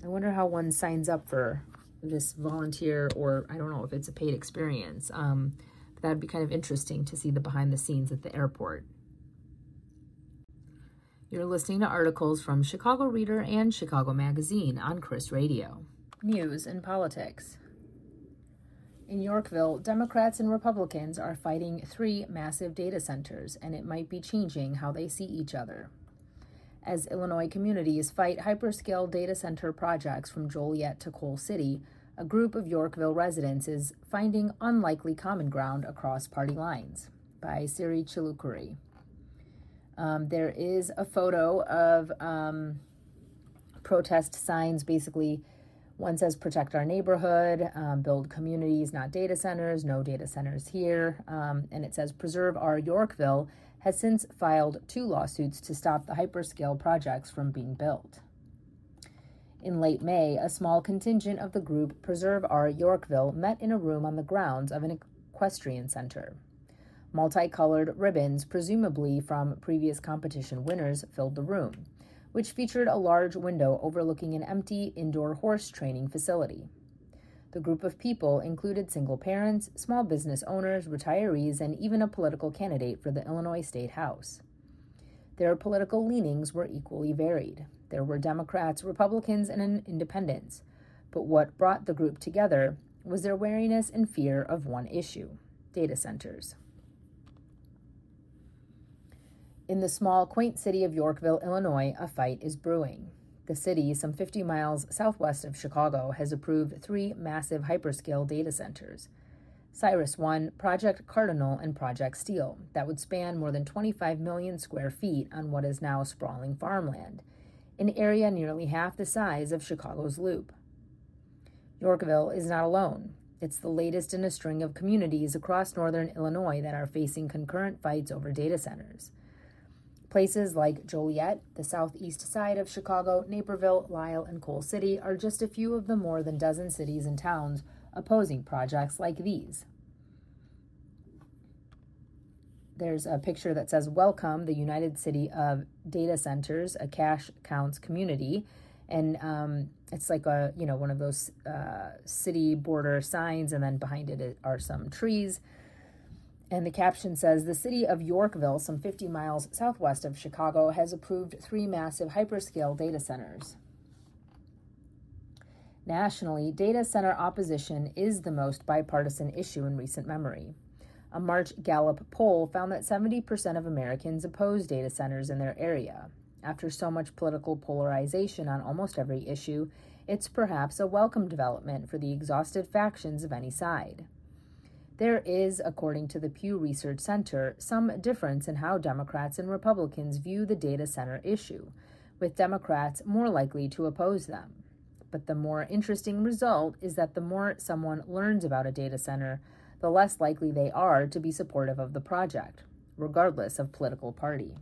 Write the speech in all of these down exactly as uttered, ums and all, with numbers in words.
I wonder how one signs up for this volunteer, or I don't know if it's a paid experience. Um, but that'd be kind of interesting to see the behind the scenes at the airport. You're listening to articles from Chicago Reader and Chicago Magazine on Chris Radio. News and politics. In Yorkville, Democrats and Republicans are fighting three massive data centers, and it might be changing how they see each other. As Illinois communities fight hyperscale data center projects from Joliet to Coal City, a group of Yorkville residents is finding unlikely common ground across party lines. By Siri Chilukuri. Um, there is a photo of um, protest signs. Basically, one says protect our neighborhood, um, build communities, not data centers, no data centers here. Um, and it says preserve our Yorkville has since filed two lawsuits to stop the hyperscale projects from being built. In late May, a small contingent of the group Preserve Our Yorkville met in a room on the grounds of an equestrian center. Multicolored ribbons, presumably from previous competition winners, filled the room, which featured a large window overlooking an empty indoor horse training facility. The group of people included single parents, small business owners, retirees, and even a political candidate for the Illinois State House. Their political leanings were equally varied. There were Democrats, Republicans, and independents, but what brought the group together was their wariness and fear of one issue: data centers. In the small, quaint city of Yorkville, Illinois, a fight is brewing. The city, some fifty miles southwest of Chicago, has approved three massive hyperscale data centers: Cyrus One, Project Cardinal, and Project Steel, that would span more than twenty-five million square feet on what is now sprawling farmland, an area nearly half the size of Chicago's Loop. Yorkville is not alone. It's the latest in a string of communities across northern Illinois that are facing concurrent fights over data centers. Places like Joliet, the southeast side of Chicago, Naperville, Lisle, and Coal City are just a few of the more than dozen cities and towns opposing projects like these. There's a picture that says, "Welcome, the United City of Data Centers, a cash counts community." And um, it's like a, you know, one of those uh, city border signs, and then behind it are some trees. And the caption says, "The city of Yorkville, some fifty miles southwest of Chicago, has approved three massive hyperscale data centers." Nationally, data center opposition is the most bipartisan issue in recent memory. A March Gallup poll found that seventy percent of Americans oppose data centers in their area. After so much political polarization on almost every issue, it's perhaps a welcome development for the exhausted factions of any side. There is, according to the Pew Research Center, some difference in how Democrats and Republicans view the data center issue, with Democrats more likely to oppose them. But the more interesting result is that the more someone learns about a data center, the less likely they are to be supportive of the project, regardless of political party.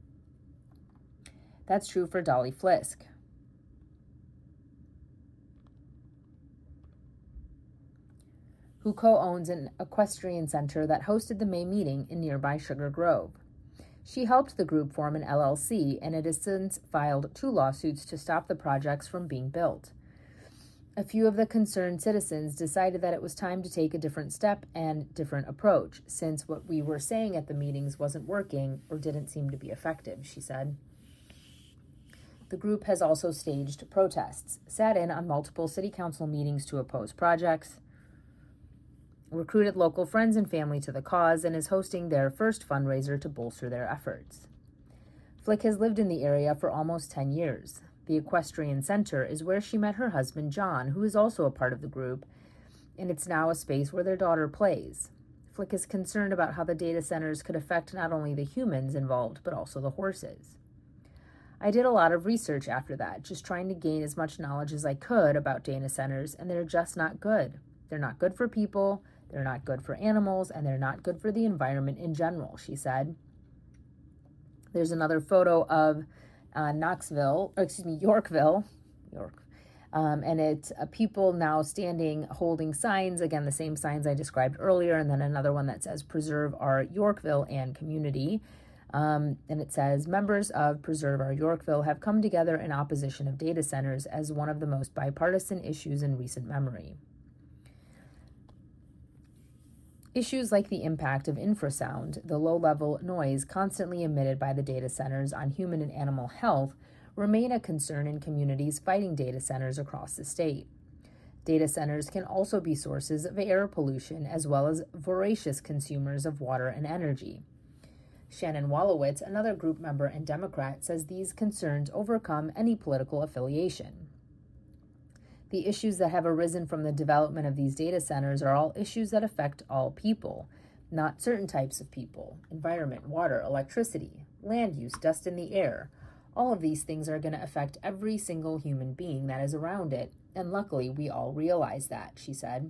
That's true for Dolly Flisk. Who co-owns an equestrian center that hosted the May meeting in nearby Sugar Grove. She helped the group form an L L C, and it has since filed two lawsuits to stop the projects from being built. A few of the concerned citizens decided that it was time to take a different step and different approach, since what we were saying at the meetings wasn't working or didn't seem to be effective, she said. The group has also staged protests, sat in on multiple city council meetings to oppose projects, recruited local friends and family to the cause, and is hosting their first fundraiser to bolster their efforts. Flick has lived in the area for almost ten years. The Equestrian Center is where she met her husband, John, who is also a part of the group, and it's now a space where their daughter plays. Flick is concerned about how the data centers could affect not only the humans involved, but also the horses. I did a lot of research after that, just trying to gain as much knowledge as I could about data centers, and they're just not good. They're not good for people, they're not good for animals, and they're not good for the environment in general, she said. There's another photo of uh, Knoxville, or excuse me, Yorkville, York, um, and it's uh, people now standing holding signs, again, the same signs I described earlier, and then another one that says, "Preserve our Yorkville and community." Um, and it says, members of Preserve Our Yorkville have come together in opposition of data centers as one of the most bipartisan issues in recent memory. Issues like the impact of infrasound, the low-level noise constantly emitted by the data centers on human and animal health, remain a concern in communities fighting data centers across the state. Data centers can also be sources of air pollution as well as voracious consumers of water and energy. Shannon Wolowitz, another group member and Democrat, says these concerns overcome any political affiliation. The issues that have arisen from the development of these data centers are all issues that affect all people, not certain types of people. Environment, water, electricity, land use, dust in the air. All of these things are going to affect every single human being that is around it, and luckily we all realize that, she said.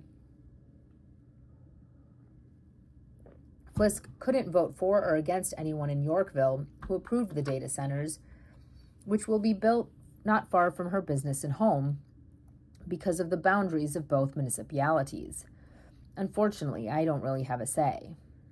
Flisk couldn't vote for or against anyone in Yorkville who approved the data centers, which will be built not far from her business and home, because of the boundaries of both municipalities. Unfortunately, I don't really have a say.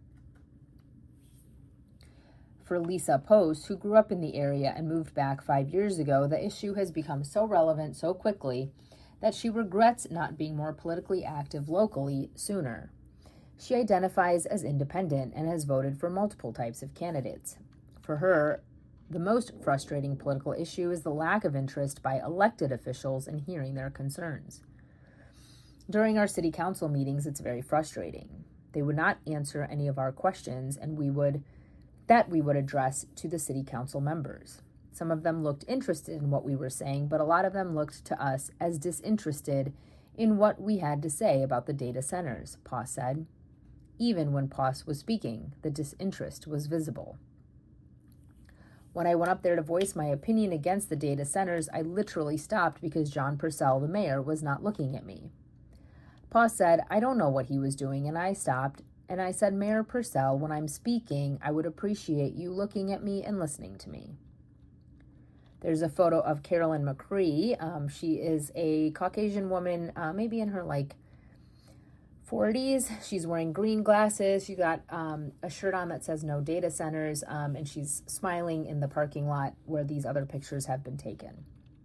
For Lisa Post, who grew up in the area and moved back five years ago, the issue has become so relevant so quickly that she regrets not being more politically active locally sooner. She identifies as independent and has voted for multiple types of candidates. For her, the most frustrating political issue is the lack of interest by elected officials in hearing their concerns. During our city council meetings, it's very frustrating. They would not answer any of our questions, and we would that we would address to the city council members. Some of them looked interested in what we were saying, but a lot of them looked to us as disinterested in what we had to say about the data centers, Poss said. Even when Poss was speaking, the disinterest was visible. When I went up there to voice my opinion against the data centers, I literally stopped because John Purcell, the mayor, was not looking at me. Poss said, I don't know what he was doing, and I stopped, and I said, Mayor Purcell, when I'm speaking, I would appreciate you looking at me and listening to me. There's a photo of Carolyn McCree. Um, she is a Caucasian woman, uh, maybe in her, like, forties. She's wearing green glasses. She got um, a shirt on that says no data centers, um, and she's smiling in the parking lot where these other pictures have been taken.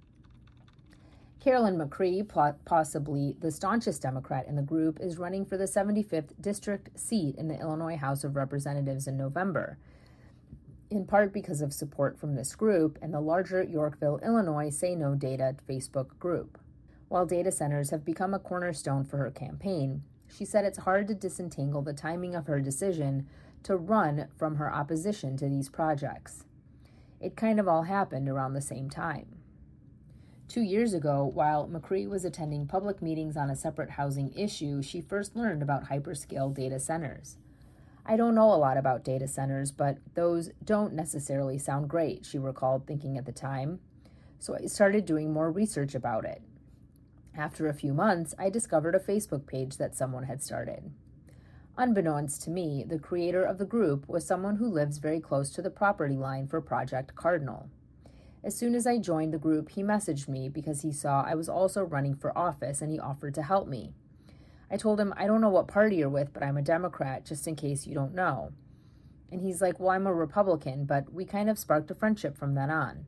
Carolyn McCree, possibly the staunchest Democrat in the group, is running for the seventy-fifth district seat in the Illinois House of Representatives in November, in part because of support from this group and the larger Yorkville, Illinois Say No Data Facebook group. While data centers have become a cornerstone for her campaign, she said it's hard to disentangle the timing of her decision to run from her opposition to these projects. It kind of all happened around the same time. Two years ago, while McCree was attending public meetings on a separate housing issue, she first learned about hyperscale data centers. I don't know a lot about data centers, but those don't necessarily sound great, she recalled thinking at the time. So I started doing more research about it. After a few months, I discovered a Facebook page that someone had started. Unbeknownst to me, the creator of the group was someone who lives very close to the property line for Project Cardinal. As soon as I joined the group, he messaged me because he saw I was also running for office and he offered to help me. I told him, I don't know what party you're with, but I'm a Democrat, just in case you don't know. And he's like, well, I'm a Republican, but we kind of sparked a friendship from then on.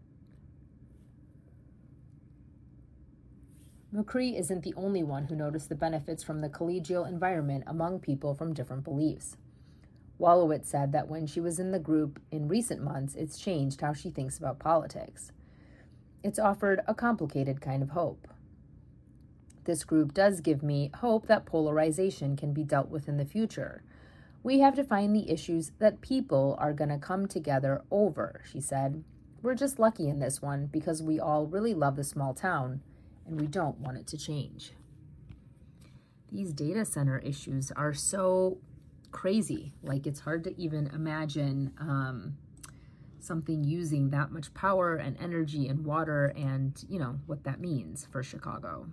McCree isn't the only one who noticed the benefits from the collegial environment among people from different beliefs. Wolowitz said that when she was in the group in recent months, it's changed how she thinks about politics. It's offered a complicated kind of hope. This group does give me hope that polarization can be dealt with in the future. We have to find the issues that people are going to come together over, she said. We're just lucky in this one because we all really love the small town, and we don't want it to change. These data center issues are so crazy. Like, it's hard to even imagine um, something using that much power and energy and water and, you know, what that means for Chicago.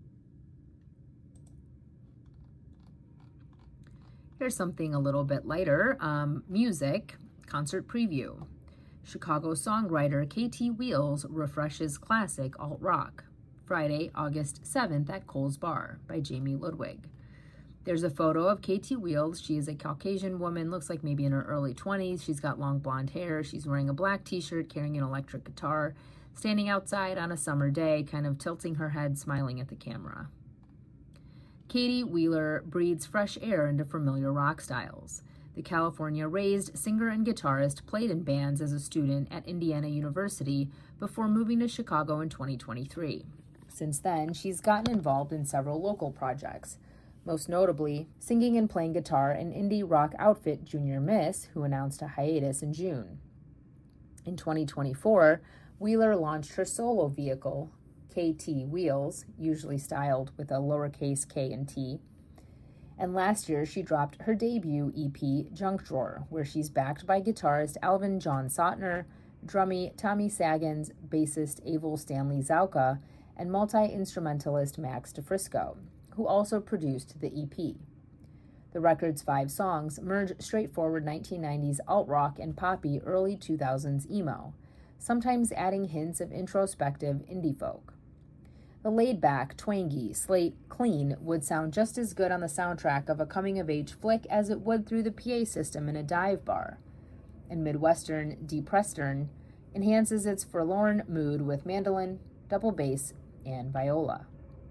Here's something a little bit lighter. Um, music, concert preview. Chicago songwriter K T Wheels refreshes classic alt-rock. Friday, August seventh at Cole's Bar by Jamie Ludwig. There's a photo of Katie Wheels. She is a Caucasian woman, looks like maybe in her early twenties. She's got long blonde hair. She's wearing a black t-shirt, carrying an electric guitar, standing outside on a summer day, kind of tilting her head, smiling at the camera. Katie Wheeler breathes fresh air into familiar rock styles. The California-raised singer and guitarist played in bands as a student at Indiana University before moving to Chicago in twenty twenty-three. Since then, she's gotten involved in several local projects, most notably singing and playing guitar in indie rock outfit Junior Miss, who announced a hiatus in June. In twenty twenty-four, Wheeler launched her solo vehicle, K T Wheels, usually styled with a lowercase k and t. And last year, she dropped her debut E P, Junk Drawer, where she's backed by guitarist Alvin John Sautner, drummie Tommy Saggins, bassist Avel Stanley Zauka, and multi-instrumentalist Max DeFrisco, who also produced the E P. The record's five songs merge straightforward nineteen nineties alt-rock and poppy early two thousands emo, sometimes adding hints of introspective indie folk. The laid-back, twangy, slate clean would sound just as good on the soundtrack of a coming-of-age flick as it would through the P A system in a dive bar. And Midwestern Deprestern enhances its forlorn mood with mandolin, double bass, and viola.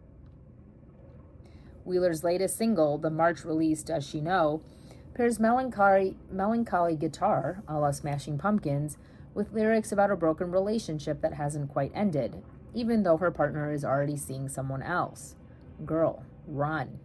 Wheeler's latest single, the March release Does She Know, pairs melancholy, melancholy guitar, a la Smashing Pumpkins, with lyrics about a broken relationship that hasn't quite ended, even though her partner is already seeing someone else. Girl, run.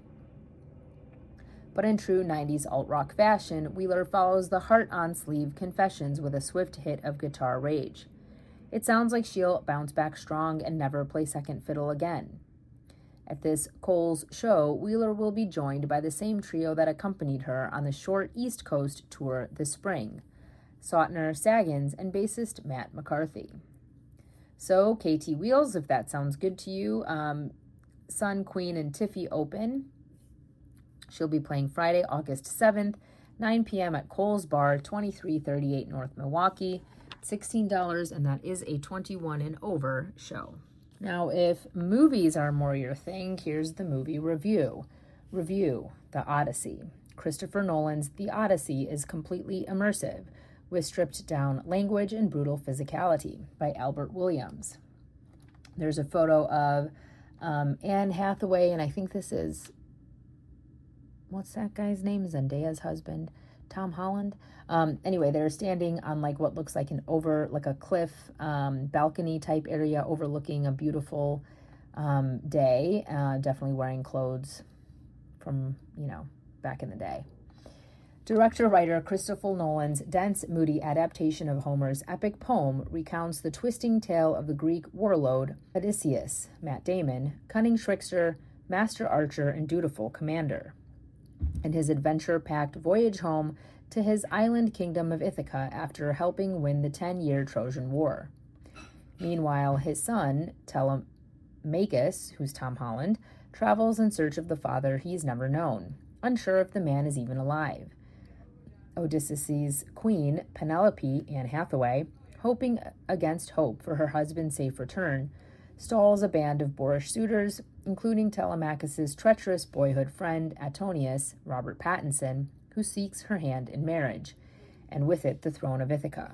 But in true nineties alt-rock fashion, Wheeler follows the heart-on-sleeve confessions with a swift hit of guitar rage. It sounds like she'll bounce back strong and never play second fiddle again. At this Kohl's show, Wheeler will be joined by the same trio that accompanied her on the short East Coast tour this spring, Sautner, Saggins, and bassist Matt McCarthy. So, K T Wheels, if that sounds good to you, um, Sun, Queen, and Tiffy open. She'll be playing Friday, August seventh, nine p.m. at Kohl's Bar, twenty-three thirty-eight North Milwaukee, sixteen dollars, and that is a twenty-one and over show. Now, if movies are more your thing, here's the movie review. Review, The Odyssey. Christopher Nolan's The Odyssey is completely immersive, with stripped-down language and brutal physicality by Albert Williams. There's a photo of um, Anne Hathaway, and I think this is, what's that guy's name? Zendaya's husband, Tom Holland. Um, anyway, they're standing on like what looks like an over, like a cliff um, balcony type area overlooking a beautiful um, day, uh, definitely wearing clothes from, you know, back in the day. Director-writer Christopher Nolan's dense, moody adaptation of Homer's epic poem recounts the twisting tale of the Greek warlord Odysseus, Matt Damon, cunning trickster, master archer, and dutiful commander, and his adventure-packed voyage home to his island kingdom of Ithaca after helping win the ten-year Trojan War. Meanwhile, his son, Telemachus, who's Tom Holland, travels in search of the father he's never known, unsure if the man is even alive. Odysseus' queen, Penelope, Anne Hathaway, hoping against hope for her husband's safe return, stalls a band of boorish suitors, including Telemachus' treacherous boyhood friend, Antonius, Robert Pattinson, who seeks her hand in marriage, and with it the throne of Ithaca.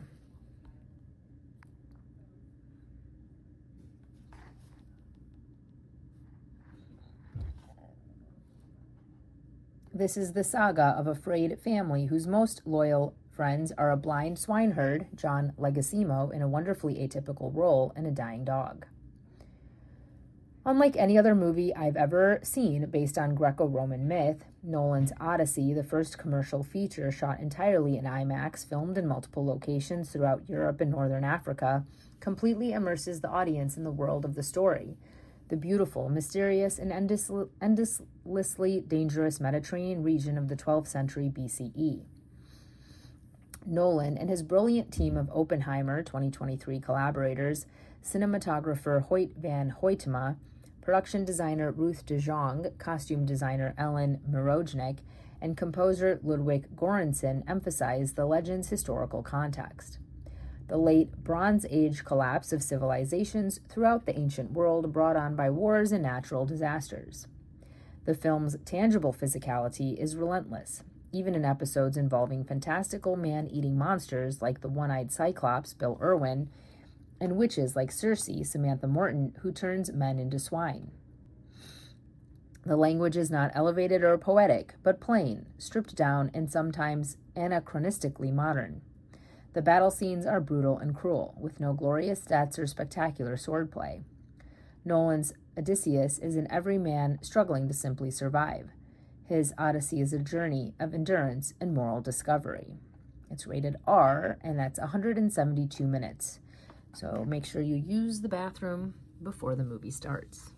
This is the saga of a frayed family whose most loyal friends are a blind swineherd, John Leguizamo, in a wonderfully atypical role, and a dying dog. Unlike any other movie I've ever seen based on Greco-Roman myth, Nolan's Odyssey, the first commercial feature shot entirely in IMAX, filmed in multiple locations throughout Europe and Northern Africa, completely immerses the audience in the world of the story, the beautiful, mysterious, and endlessly dangerous Mediterranean region of the twelfth century B C E. Nolan and his brilliant team of Oppenheimer twenty twenty-three collaborators, cinematographer Hoyt van Hoytema, production designer Ruth de Jong, costume designer Ellen Mirojnik, and composer Ludwig Göransson emphasize the legend's historical context. The late Bronze Age collapse of civilizations throughout the ancient world brought on by wars and natural disasters. The film's tangible physicality is relentless, even in episodes involving fantastical man-eating monsters like the one-eyed Cyclops, Bill Irwin, and witches like Circe, Samantha Morton, who turns men into swine. The language is not elevated or poetic, but plain, stripped down, and sometimes anachronistically modern. The battle scenes are brutal and cruel, with no glorious deaths or spectacular swordplay. Nolan's Odysseus is an everyman struggling to simply survive. His Odyssey is a journey of endurance and moral discovery. It's rated R, and that's one hundred seventy-two minutes. So make sure you use the bathroom before the movie starts.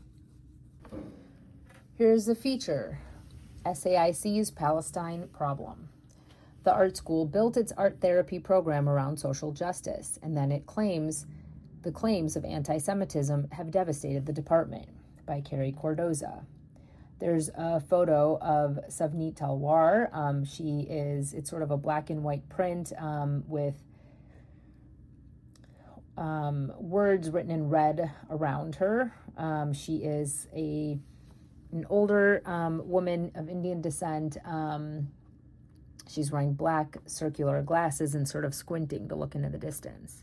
Here's the feature, S A I C's Palestine Problem. The art school built its art therapy program around social justice, and then it claims the claims of anti-Semitism have devastated the department, by Carrie Cordoza. There's a photo of Savneet Talwar. Um, she is, it's sort of a black and white print um, with um, words written in red around her. Um, she is a an older um, woman of Indian descent. Um, she's wearing black circular glasses and sort of squinting to look into the distance.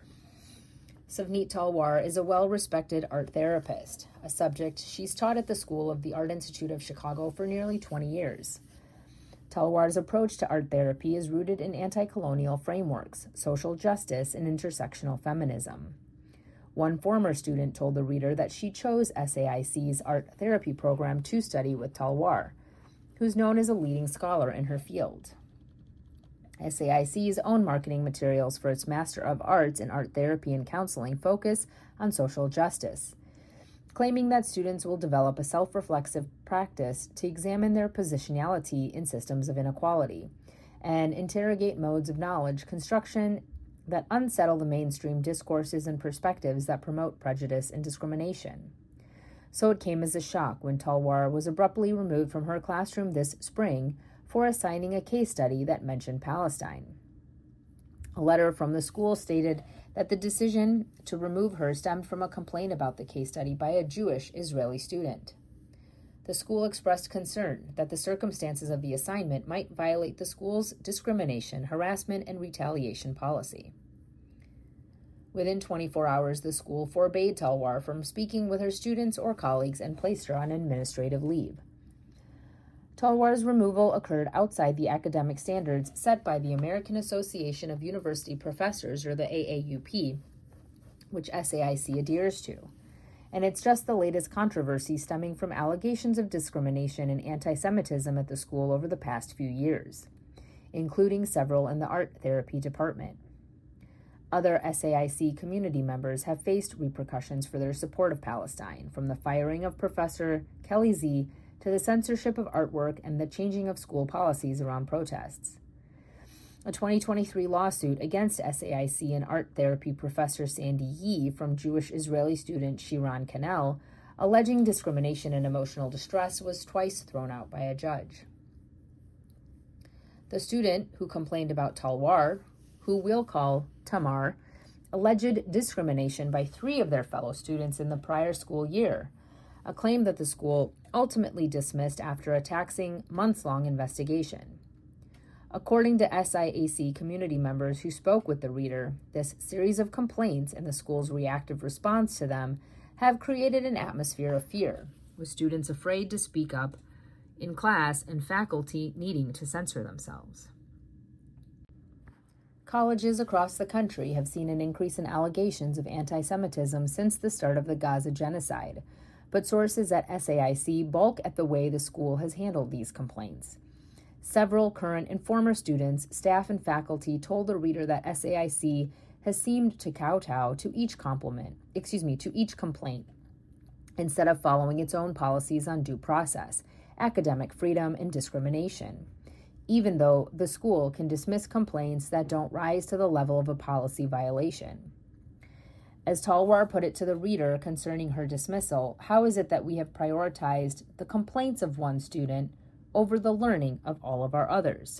Savneet Talwar is a well-respected art therapist, a subject she's taught at the School of the Art Institute of Chicago for nearly twenty years. Talwar's approach to art therapy is rooted in anti-colonial frameworks, social justice, and intersectional feminism. One former student told the reader that she chose S A I C's art therapy program to study with Talwar, who's known as a leading scholar in her field. S A I C's own marketing materials for its Master of Arts in Art Therapy and Counseling focus on social justice, claiming that students will develop a self-reflexive practice to examine their positionality in systems of inequality and interrogate modes of knowledge construction that unsettle the mainstream discourses and perspectives that promote prejudice and discrimination. So it came as a shock when Talwar was abruptly removed from her classroom this spring for assigning a case study that mentioned Palestine. A letter from the school stated that the decision to remove her stemmed from a complaint about the case study by a Jewish Israeli student. The school expressed concern that the circumstances of the assignment might violate the school's discrimination, harassment, and retaliation policy. Within twenty-four hours, the school forbade Talwar from speaking with her students or colleagues and placed her on administrative leave. Talwar's removal occurred outside the academic standards set by the American Association of University Professors, or the A A U P, which S A I C adheres to. And it's just the latest controversy stemming from allegations of discrimination and anti-Semitism at the school over the past few years, including several in the art therapy department. Other S A I C community members have faced repercussions for their support of Palestine, from the firing of Professor Kelly Z to the censorship of artwork and the changing of school policies around protests. A twenty twenty-three lawsuit against S A I C and art therapy professor Sandy Yee from Jewish Israeli student Shiran Kanel, alleging discrimination and emotional distress, was twice thrown out by a judge. The student who complained about Talwar, who we'll call Tamar, alleged discrimination by three of their fellow students in the prior school year, a claim that the school ultimately dismissed after a taxing, months-long investigation. According to S I A C community members who spoke with the reader, this series of complaints and the school's reactive response to them have created an atmosphere of fear, with students afraid to speak up in class and faculty needing to censor themselves. Colleges across the country have seen an increase in allegations of anti-Semitism since the start of the Gaza genocide, but sources at S A I C balk at the way the school has handled these complaints. Several current and former students, staff, and faculty told the reader that S A I C has seemed to kowtow to each compliment, excuse me, to each complaint, instead of following its own policies on due process, academic freedom, and discrimination, even though the school can dismiss complaints that don't rise to the level of a policy violation. As Talwar put it to the reader concerning her dismissal, how is it that we have prioritized the complaints of one student over the learning of all of our others?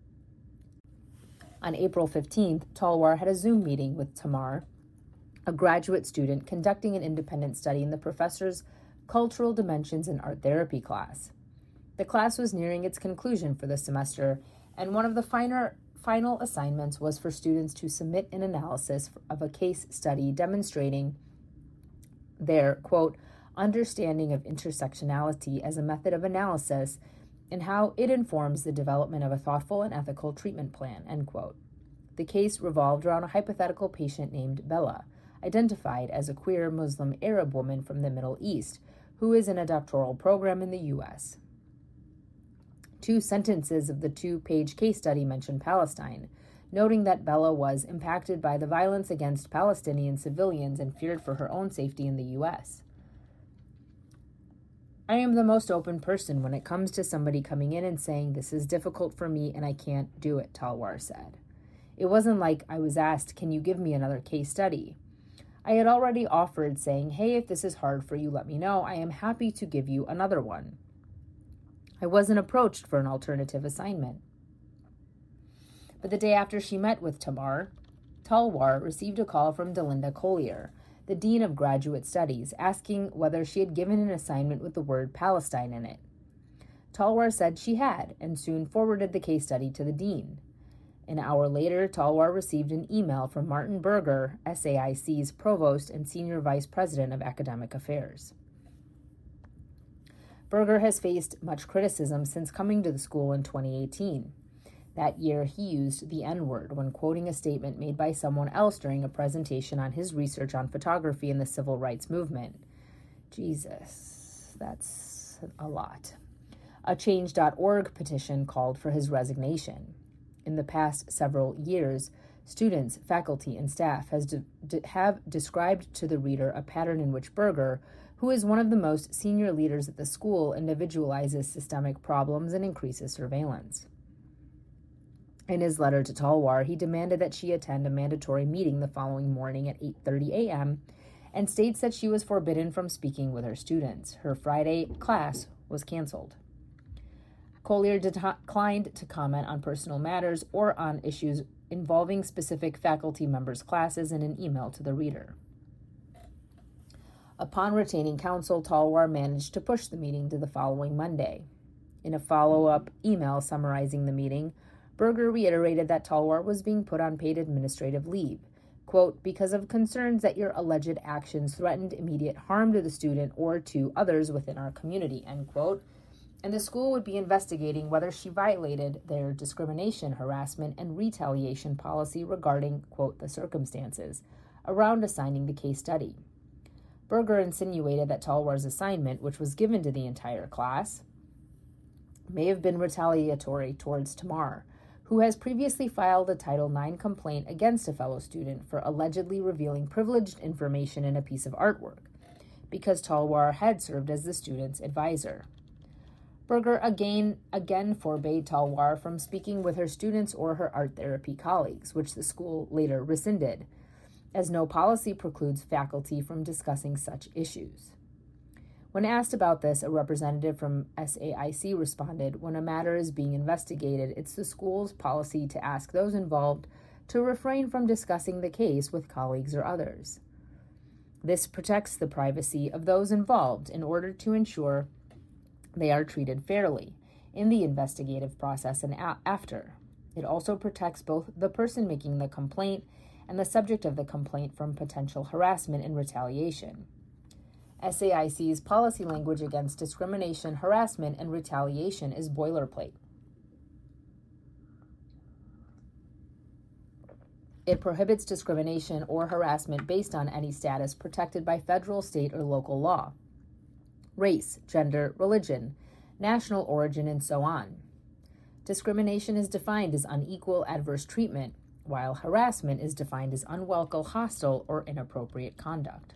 On April fifteenth, Talwar had a Zoom meeting with Tamar, a graduate student conducting an independent study in the professor's Cultural Dimensions in Art Therapy class. The class was nearing its conclusion for the semester, and one of the finer, final assignments was for students to submit an analysis of a case study demonstrating their, quote, understanding of intersectionality as a method of analysis and how it informs the development of a thoughtful and ethical treatment plan, end quote. The case revolved around a hypothetical patient named Bella, identified as a queer Muslim Arab woman from the Middle East, who is in a doctoral program in the U S Two sentences of the two-page case study mention Palestine, noting that Bella was impacted by the violence against Palestinian civilians and feared for her own safety in the U S I am the most open person when it comes to somebody coming in and saying, this is difficult for me and I can't do it, Talwar said. It wasn't like I was asked, can you give me another case study? I had already offered saying, hey, if this is hard for you, let me know. I am happy to give you another one. I wasn't approached for an alternative assignment. But the day after she met with Tamar, Talwar received a call from Delinda Collier, the Dean of Graduate Studies, asking whether she had given an assignment with the word Palestine in it. Talwar said she had, and soon forwarded the case study to the Dean. An hour later, Talwar received an email from Martin Berger, S A I C's Provost and Senior Vice President of Academic Affairs. Berger has faced much criticism since coming to the school in twenty eighteen. That year, he used the N-word when quoting a statement made by someone else during a presentation on his research on photography in the civil rights movement. Jesus, that's a lot. A change dot org petition called for his resignation. In the past several years, students, faculty, and staff has de- de- have described to the reader a pattern in which Berger, who is one of the most senior leaders at the school, individualizes systemic problems and increases surveillance. In his letter to Talwar, he demanded that she attend a mandatory meeting the following morning at eight thirty a.m. and states that she was forbidden from speaking with her students. Her Friday class was canceled. Collier declined to comment on personal matters or on issues involving specific faculty members' classes in an email to the reader. Upon retaining counsel, Talwar managed to push the meeting to the following Monday. In a follow-up email summarizing the meeting, Berger reiterated that Talwar was being put on paid administrative leave, quote, because of concerns that your alleged actions threatened immediate harm to the student or to others within our community, end quote, and the school would be investigating whether she violated their discrimination, harassment, and retaliation policy regarding, quote, the circumstances around assigning the case study. Berger insinuated that Talwar's assignment, which was given to the entire class, may have been retaliatory towards Tamar, who has previously filed a Title nine complaint against a fellow student for allegedly revealing privileged information in a piece of artwork, because Talwar had served as the student's advisor. Berger again, again forbade Talwar from speaking with her students or her art therapy colleagues, which the school later rescinded, as no policy precludes faculty from discussing such issues. When asked about this, a representative from S A I C responded, when a matter is being investigated, it's the school's policy to ask those involved to refrain from discussing the case with colleagues or others. This protects the privacy of those involved in order to ensure they are treated fairly in the investigative process and a- after. It also protects both the person making the complaint and the subject of the complaint from potential harassment and retaliation. S A I C's policy language against discrimination, harassment, and retaliation is boilerplate. It prohibits discrimination or harassment based on any status protected by federal, state, or local law, race, gender, religion, national origin, and so on. Discrimination is defined as unequal adverse treatment, while harassment is defined as unwelcome, hostile, or inappropriate conduct.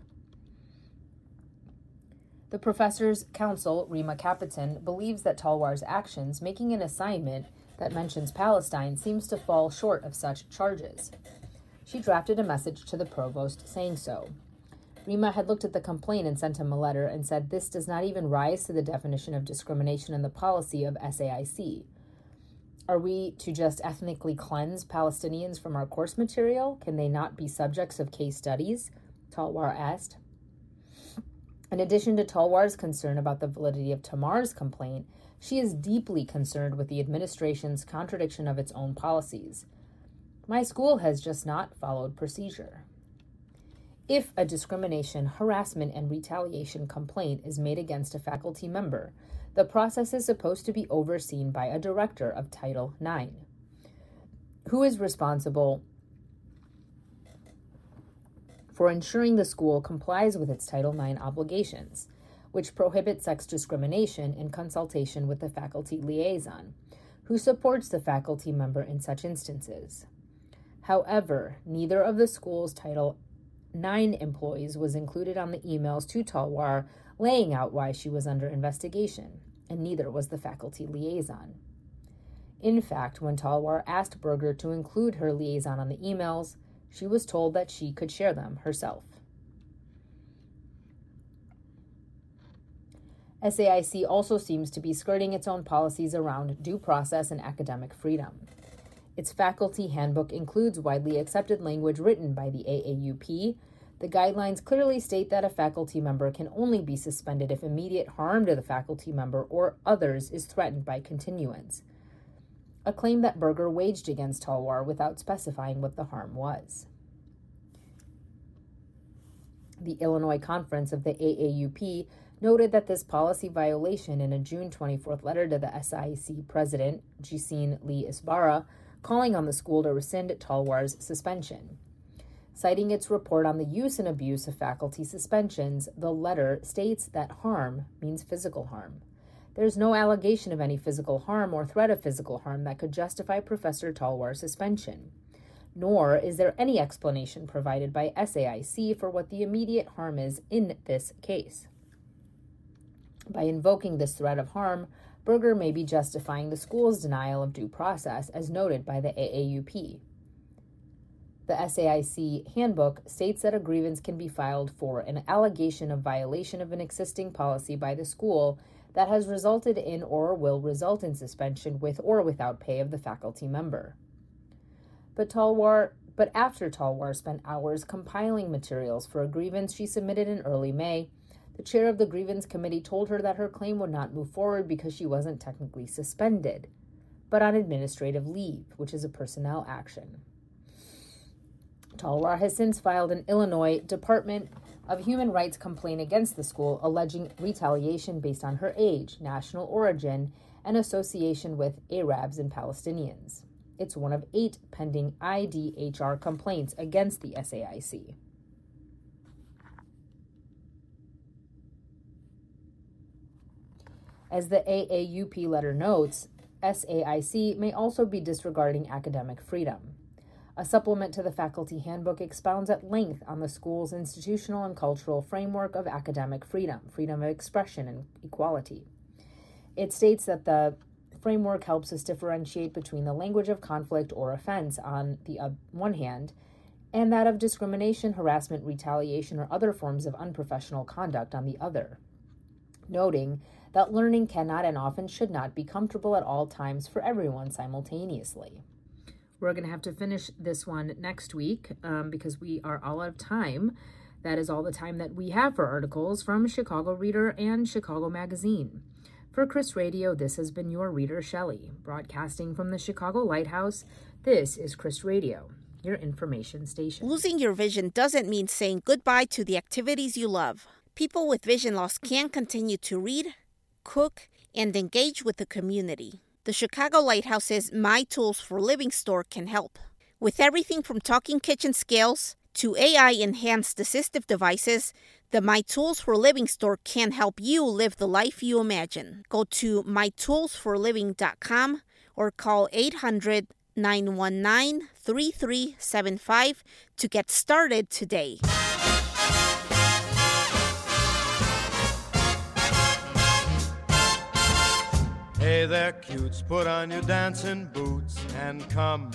The professor's counsel, Rima Capitan, believes that Talwar's actions making an assignment that mentions Palestine seems to fall short of such charges. She drafted a message to the provost saying so. Rima had looked at the complaint and sent him a letter and said this does not even rise to the definition of discrimination in the policy of S A I C. Are we to just ethnically cleanse Palestinians from our course material? Can they not be subjects of case studies? Talwar asked. In addition to Talwar's concern about the validity of Tamar's complaint, she is deeply concerned with the administration's contradiction of its own policies. My school has just not followed procedure. If a discrimination, harassment, and retaliation complaint is made against a faculty member, the process is supposed to be overseen by a director of Title nine, who is responsible for ensuring the school complies with its Title nine obligations, which prohibit sex discrimination in consultation with the faculty liaison, who supports the faculty member in such instances. However, neither of the school's Title nine employees was included on the emails to Talwar laying out why she was under investigation, and neither was the faculty liaison. In fact, when Talwar asked Berger to include her liaison on the emails, she was told that she could share them herself. S A I C also seems to be skirting its own policies around due process and academic freedom. Its faculty handbook includes widely accepted language written by the A A U P. The guidelines clearly state that a faculty member can only be suspended if immediate harm to the faculty member or others is threatened by continuance, a claim that Berger waged against Talwar without specifying what the harm was. The Illinois Conference of the A A U P noted that this policy violation in a June twenty-fourth letter to the S I C president, Gisine Lee Isbara, calling on the school to rescind Talwar's suspension. Citing its report on the use and abuse of faculty suspensions, the letter states that harm means physical harm. There's no allegation of any physical harm or threat of physical harm that could justify Professor Talwar's suspension, nor is there any explanation provided by S A I C for what the immediate harm is in this case. By invoking this threat of harm, Berger may be justifying the school's denial of due process, as noted by the A A U P. The S A I C handbook states that a grievance can be filed for an allegation of violation of an existing policy by the school that has resulted in or will result in suspension with or without pay of the faculty member. But Talwar, but after Talwar spent hours compiling materials for a grievance she submitted in early May, the chair of the grievance committee told her that her claim would not move forward because she wasn't technically suspended, but on administrative leave, which is a personnel action. Talwar has since filed an Illinois Department of Human Rights complaint against the school, alleging retaliation based on her age, national origin, and association with Arabs and Palestinians. It's one of eight pending I D H R complaints against the S A I C. As the A A U P letter notes, S A I C may also be disregarding academic freedom. A supplement to the faculty handbook expounds at length on the school's institutional and cultural framework of academic freedom, freedom of expression, and equality. It states that the framework helps us differentiate between the language of conflict or offense on the uh, one hand, and that of discrimination, harassment, retaliation, or other forms of unprofessional conduct on the other, noting that learning cannot and often should not be comfortable at all times for everyone simultaneously. We're going to have to finish this one next week um, because we are all out of time. That is all the time that we have for articles from Chicago Reader and Chicago Magazine. For Chris Radio, this has been your reader, Shelley. Broadcasting from the Chicago Lighthouse, this is Chris Radio, your information station. Losing your vision doesn't mean saying goodbye to the activities you love. People with vision loss can continue to read, cook, and engage with the community. The Chicago Lighthouse's My Tools for Living store can help. With everything from talking kitchen scales to A I-enhanced assistive devices, the My Tools for Living store can help you live the life you imagine. Go to my tools for living dot com or call eight hundred, nine one nine, three three seven five to get started today. Hey there, cutes, put on your dancing boots and come